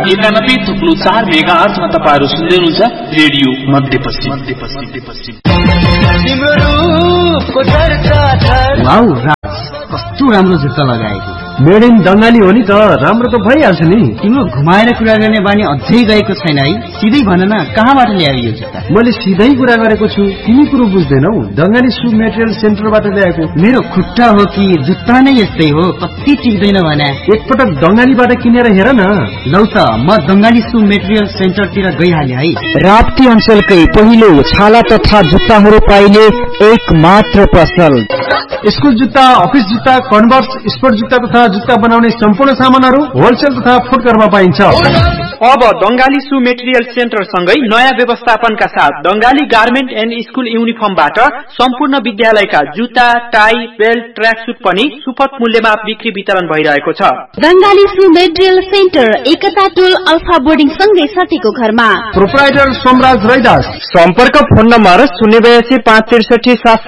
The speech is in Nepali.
91.4 मेगाहर्जमा तपाईहरु सुन्दै हुनुहुन्छ रेडियो मध्यपश्चिम। वाउ राज, कस्तो राम्रो जुत्ता लगाएको। मेड इन दंगाली हो नि त, राम्रो त भइहाल्छ नि। तिम्रो घुमाएर कुरा गर्ने बानी अझै गएको छैन है। सिधै भन न, कहाँबाट ल्यायो यो जुत्ता? मैले सिधै कुरा गरेको छु, तिमी कुरो बुझ्दैनौ। दंगाली सु मेटेरियल सेन्टरबाट ल्याएको। मेरो खुट्टा हो कि जुत्ता नै यस्तै हो, कति टिक्दैन भने। एकपटक दंगालीबाट किनेर हेर न। लौ त, म दंगाली सु मेटेरियल सेन्टरतिर गइहाले है। राप्ती अञ्चलकै पहिलो छाला तथा जुत्ताहरू पाइने एक मात्र पसल। स्कुल जुत्ता, अफिस जुत्ता, कन्भर्स, स्पोर्ट जुत्ता तथा जुत्ता बनाउने सम्पूर्ण सामानहरू होलसेल तथा फुटकरमा पाइन्छ। अब दंगाली सु मेटेरियल सेन्टर सँगै नयाँ व्यवस्थापनका साथ दंगाली गार्मेन्ट एन्ड स्कुल युनिफर्मबाट सम्पूर्ण विद्यालयका जुत्ता, टाई, बेल्ट, ट्र्याक सुट पनि सुपथ मूल्यमा बिक्री वितरण भइरहेको छ। दंगाली सु मेटेरियल सेन्टर एकता टोल अल्फा बोर्डिङ सँगै सतीको घरमा। प्रोप्राइटर सोमराज रैदास। सम्पर्क फोन नम्बर 082 563